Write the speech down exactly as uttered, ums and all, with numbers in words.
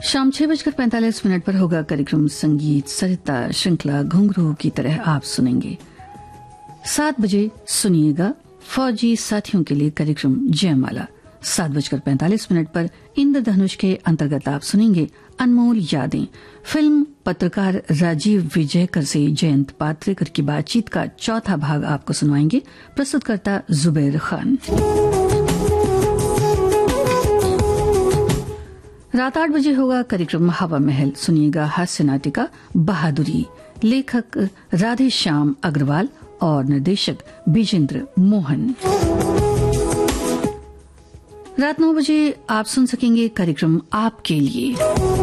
शाम छह बजकर पैंतालीस मिनट पर होगा कार्यक्रम संगीत सरिता श्रृंखला घुंघरू की तरह आप सुनेंगे। सात बजे सुनिएगा फौजी साथियों के लिए कार्यक्रम जयमाला। सात बजकर पैंतालीस मिनट पर इंद्रधनुष के अंतर्गत आप सुनेंगे अनमोल यादें। फिल्म पत्रकार राजीव विजयकर से जयंत पात्रेकर की बातचीत का चौथा भाग आपको सुनवाएंगे। प्रस्तुतकर्ता जुबैर खान। रात आठ बजे होगा कार्यक्रम हवा महल। सुनिएगा हास्य नाटिका बहादुरी। लेखक राधे श्याम अग्रवाल और निर्देशक बिजेंद्र मोहन। रात नौ बजे आप सुन सकेंगे कार्यक्रम आपके लिए।